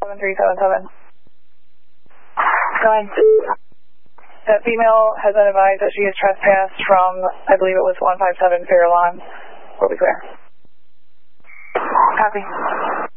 7377. Go ahead. That female has been advised that she has trespassed from, I believe it was 157 Fair Lawn. We'll be clear. Copy.